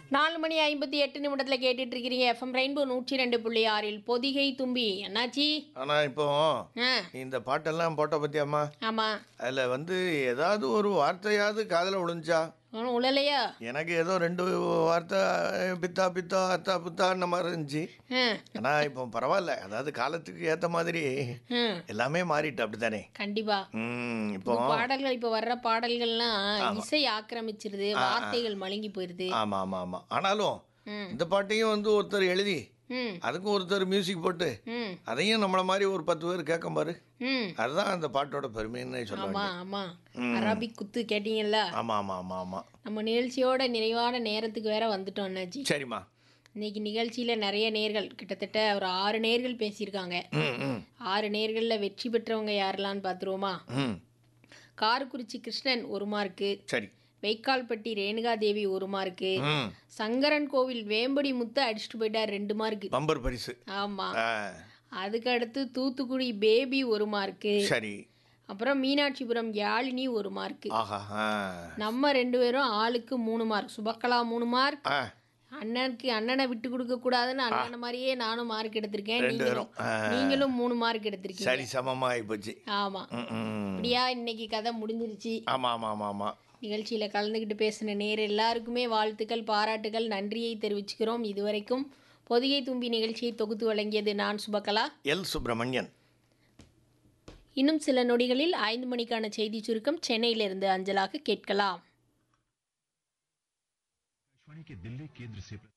4 மணி 58 நிமிடத்தில் கேட்டுட்டு இருக்கிறீங்க எஃப்எம் ரெயின்போ 102.6 பொதிகை தும்பி. என்னாச்சி? ஆனா இப்போ ஆ இந்த பாட்டெல்லாம் போட்ட பத்தியாம்மா, ஆமாம். அதுல ஏதாவது ஒரு வார்த்தையாவது காதுல விழுந்துச்சா? ஒன்றும் உழலையா? எனக்கு ஏதோ 2 வார்த்தை பித்தா பித்தா அத்தா புத்தான்ற மாதிரி இருந்துச்சு. ஆ ஆனா இப்போ பரவாயில்ல, அதாவது காலத்துக்கு ஏத்த மாதிரி ம் எல்லாமே மாறிட்டு அப்படித்தானே. கண்டிப்பா. இப்போ புது பாடல்கள் இப்போ வர்ற பாடல்கள்லாம் இசை ஆக்கிரமிச்சிருது, வார்த்தைகள் மழுங்கி போயிருது. ஆமா ஆமா ஆமா. ஆனாலும் ம் இந்த பாட்டையும் ஒருத்தர் எழுதி ம் அதுக்கும் ஒருத்தர் மியூசிக் போட்டு ம் அதையும் நம்மள மாதிரி ஒரு 10 பேர் கேட்க பாரு. ம் அதுதான் அந்த பாட்டோட பெருமைன்னு சொல்லுவாங்க. ஆமாம் ஆமாம். அரபிக் குத்து கேட்டீங்கல்ல? ஆமா ஆமா ஆமா ஆமா. நம்ம நிகழ்ச்சியோட நிறைவான நேரத்துக்கு வேற வந்துட்டோம் அண்ணாச்சி. சரிம்மா. இன்னைக்கு நிகழ்ச்சியில் நிறைய நேர்கள், கிட்டத்தட்ட ஒரு 6 நேர்கள் பேசியிருக்காங்க. ம் ம் 6 நேர்களில் வெற்றி பெற்றவங்க யாரெல்லாம்னு பார்த்துருவோமா? ம் காரக்குறிச்சி கிருஷ்ணன் 1 மார்க்கு, சரி. வைக்கால்பட்டி ரேணுகாதேவி 1 மார்க்கு, ம் சங்கரன் கோவில் வேம்படி முத்து அடிச்சுட்டு போயிட்டார் 2 மார்க்கு. பம்பர் பரிசு. ஆமாம். ஆ, அதுக்கு அடுத்து தூத்துக்குடி பேபி 1 மார்க்கு, சரி. அப்புறம் மீனாட்சிபுரம் யாழினி 1 மார்க்கு. ஆஹா. நம்ம 2 பேரும் ஆளுக்கு 3 மார்க். சுபக்கலா 3 மார்க். ஆ, அண்ணனை விட்டு கொடுக்க கூடாதுன்னு அண்ணனை மாதிரியே நானும் மார்க் எடுத்திருக்கேன். 2 பேரும். நீங்களும் 3 மார்க் எடுத்திருக்கீங்க. சரி, சமமா ஆயிப்போச்சு. ஆமா. ம், ம். அப்படியா இன்னைக்கு கதை முடிஞ்சிருச்சு. ஆமா ஆமா ஆமா ஆமா. நிகழ்ச்சியில் கலந்துக்கிட்டு பேசின நேர் எல்லாருக்குமே வாழ்த்துக்கள், பாராட்டுகள், நன்றியை தெரிவிச்சுக்கிறோம். இதுவரைக்கும் பொதிகை தும்பி நிகழ்ச்சியை தொகுத்து வழங்கியது நான் சுபகலா. எல் சுப்பிரமணியன். இன்னும் சில நொடிகளில் 5 மணிக்கான செய்தி சுருக்கம் சென்னையிலிருந்து அஞ்சலாக கேட்கலாம். आकाशवाणी के दिल्ली केंद्र से